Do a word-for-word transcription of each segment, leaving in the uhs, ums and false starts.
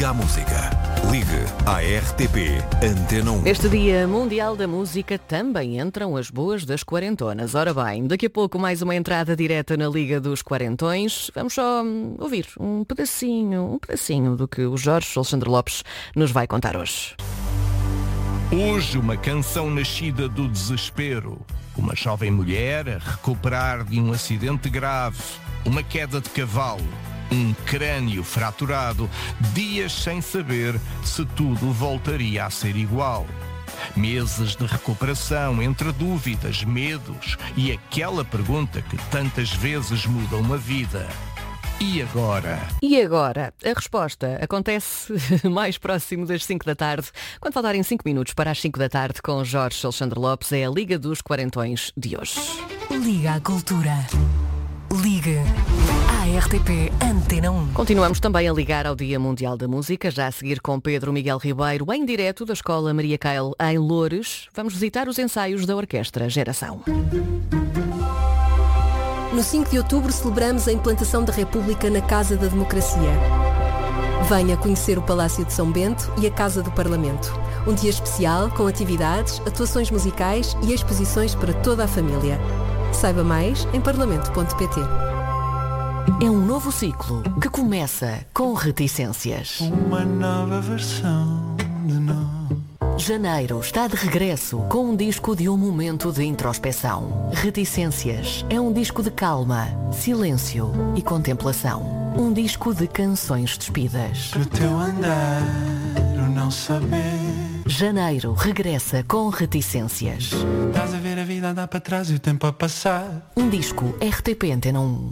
Liga à música. Ligue à R T P Antena um. Neste Dia Mundial da Música também entram as boas das quarentonas. Ora bem, daqui a pouco mais uma entrada direta na Liga dos Quarentões. Vamos só hum, ouvir um pedacinho, um pedacinho do que o Jorge Alexandre Lopes nos vai contar hoje. Hoje uma canção nascida do desespero. Uma jovem mulher a recuperar de um acidente grave. Uma queda de cavalo. Um crânio fraturado, dias sem saber se tudo voltaria a ser igual. Meses de recuperação entre dúvidas, medos e aquela pergunta que tantas vezes muda uma vida. E agora? E agora? A resposta acontece mais próximo das cinco da tarde, quando faltarem cinco minutos para as cinco da tarde, com Jorge Alexandre Lopes. É a Liga dos Quarentões de hoje. Liga à Cultura. Ligue à R T P Antena um. Continuamos também a ligar ao Dia Mundial da Música, já a seguir com Pedro Miguel Ribeiro, em direto da Escola Maria Cail em Loures. Vamos visitar os ensaios da Orquestra Geração. No cinco de outubro celebramos a implantação da República na Casa da Democracia. Venha conhecer o Palácio de São Bento e a Casa do Parlamento. Um dia especial com atividades, atuações musicais e exposições para toda a família. Saiba mais em parlamento ponto pt. É um novo ciclo que começa com reticências. Uma nova versão de nós. Janeiro está de regresso com um disco de um momento de introspeção. Reticências é um disco de calma, silêncio e contemplação. Um disco de canções despidas. Pro teu andar, o não saber. Janeiro regressa com reticências. Estás a ver a vida andar para trás e o tempo a passar. Um disco R T P Antena um.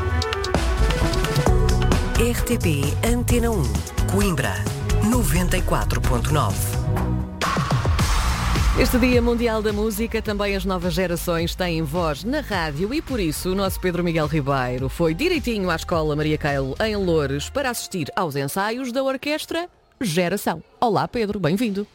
R T P Antena um. Coimbra, noventa e quatro ponto nove. Este Dia Mundial da Música, também as novas gerações têm voz na rádio e por isso o nosso Pedro Miguel Ribeiro foi direitinho à Escola Maria Cail em Loures para assistir aos ensaios da Orquestra Geração. Olá Pedro, bem-vindo.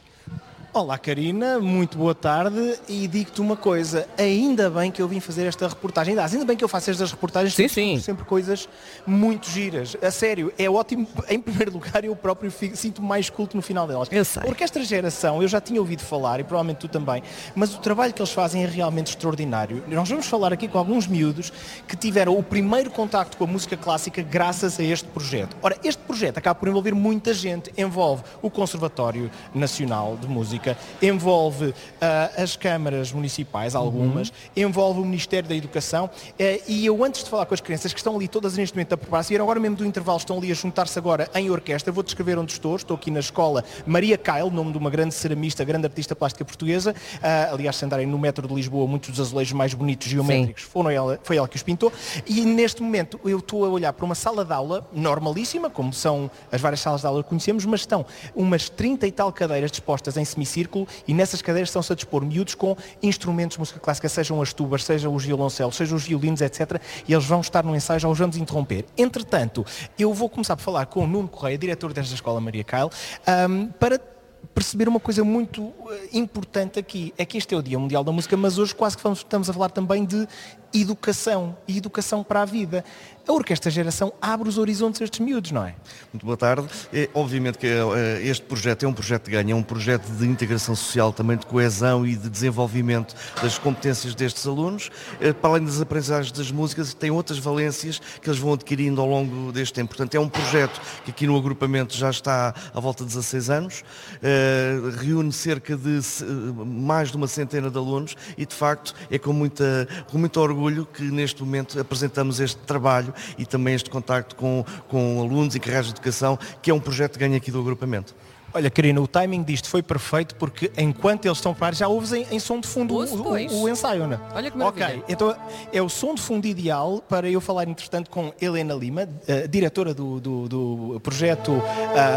Olá Karina, muito boa tarde e digo-te uma coisa, ainda bem que eu vim fazer esta reportagem, ainda bem que eu faço estas reportagens, sim, sim. Sempre coisas muito giras, a sério, é ótimo, em primeiro lugar eu próprio fico, sinto mais culto no final delas. Eu sei. A Orquestra Geração, eu já tinha ouvido falar e provavelmente tu também, mas o trabalho que eles fazem é realmente extraordinário. Nós vamos falar aqui com alguns miúdos que tiveram o primeiro contacto com a música clássica graças a este projeto. Ora, este projeto acaba por envolver muita gente, envolve o Conservatório Nacional de Música, envolve uh, as câmaras municipais, algumas, uhum. envolve o Ministério da Educação uh, e eu antes de falar com as crianças que estão ali todas neste momento a preparar-se, e agora mesmo do intervalo estão ali a juntar-se agora em orquestra, vou descrever onde estou, estou aqui na Escola Maria Cail, nome de uma grande ceramista, grande artista plástica portuguesa, uh, aliás se andarem no metro de Lisboa, muitos dos azulejos mais bonitos geométricos foram ela, foi ela que os pintou, e neste momento eu estou a olhar para uma sala de aula normalíssima, como são as várias salas de aula que conhecemos, mas estão umas trinta e tal cadeiras dispostas em semicírculo e nessas cadeiras estão-se a dispor miúdos com instrumentos de música clássica, sejam as tubas, sejam os violoncelos, sejam os violinos, etcétera. E eles vão estar no ensaio, já os vamos interromper. Entretanto, eu vou começar por falar com o Nuno Correia, diretor desta Escola Maria Cail, um, para perceber uma coisa muito uh, importante aqui. É que este é o Dia Mundial da Música, mas hoje quase que vamos, estamos a falar também de educação e educação para a vida. A Orquestra Geração abre os horizontes a estes miúdos, não é? Muito boa tarde. É, obviamente que é, este projeto é um projeto de ganho, é um projeto de integração social, também de coesão e de desenvolvimento das competências destes alunos. É, para além das aprendizagens das músicas, tem outras valências que eles vão adquirindo ao longo deste tempo. Portanto, é um projeto que aqui no agrupamento já está à volta de dezasseis anos, é, reúne cerca de mais de uma centena de alunos e, de facto, é com, muita, com muito orgulho que neste momento apresentamos este trabalho e também este contacto com, com alunos e carreiras de educação, que é um projeto de ganho aqui do agrupamento. Olha, Karina, o timing disto foi perfeito porque enquanto eles estão preparados, já ouves em, em som de fundo o, o, o ensaio, não é? Olha que maravilha. Ok, então é o som de fundo ideal para eu falar, entretanto, com Helena Lima, uh, diretora do, do, do projeto uh,